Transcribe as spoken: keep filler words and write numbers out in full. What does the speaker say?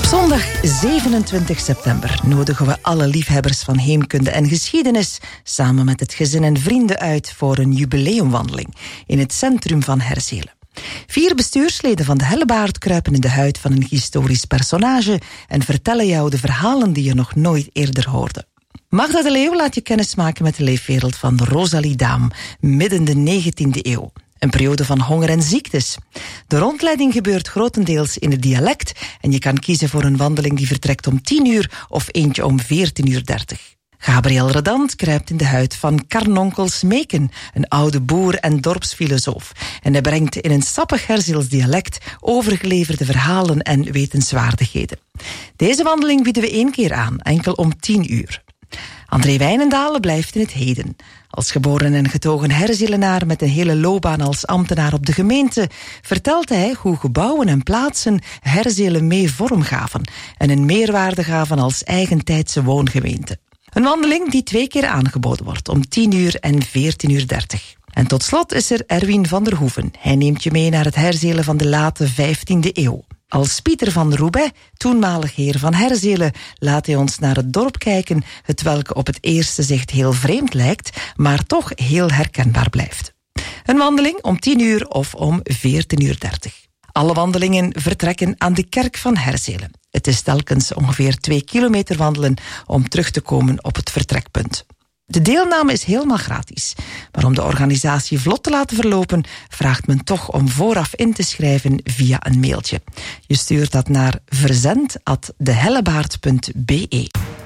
Op zondag zevenentwintig september nodigen we alle liefhebbers van heemkunde en geschiedenis samen met het gezin en vrienden uit voor een jubileumwandeling in het centrum van Herzelen. Vier bestuursleden van de Hellebaard kruipen in de huid van een historisch personage en vertellen jou de verhalen die je nog nooit eerder hoorde. Magda de Leeuw laat je kennismaken met de leefwereld van Rosalie Daam, midden de negentiende eeuw. Een periode van honger en ziektes. De rondleiding gebeurt grotendeels in het dialect en je kan kiezen voor een wandeling die vertrekt om tien uur of eentje om veertien uur dertig. Gabriel Redant kruipt in de huid van Karnonkel Smeken, een oude boer en dorpsfilosoof. En hij brengt in een sappig Herzeels dialect overgeleverde verhalen en wetenswaardigheden. Deze wandeling bieden we één keer aan, enkel om tien uur. André Wijnendalen blijft in het heden. Als geboren en getogen Herzelenaar met een hele loopbaan als ambtenaar op de gemeente vertelt hij hoe gebouwen en plaatsen Herzelen mee vorm gaven en een meerwaarde gaven als eigentijdse woongemeente. Een wandeling die twee keer aangeboden wordt om tien uur en veertien uur dertig. En tot slot is er Erwin van der Hoeven. Hij neemt je mee naar het Herzelen van de late vijftiende eeuw. Als Pieter van Roubaix, toenmalig heer van Herzelen, laat hij ons naar het dorp kijken, het welke op het eerste zicht heel vreemd lijkt, maar toch heel herkenbaar blijft. Een wandeling om tien uur of om veertien uur dertig. Alle wandelingen vertrekken aan de kerk van Herzelen. Het is telkens ongeveer twee kilometer wandelen om terug te komen op het vertrekpunt. De deelname is helemaal gratis, maar om de organisatie vlot te laten verlopen, vraagt men toch om vooraf in te schrijven via een mailtje. Je stuurt dat naar verzend apenstaartje dehellebaard punt be.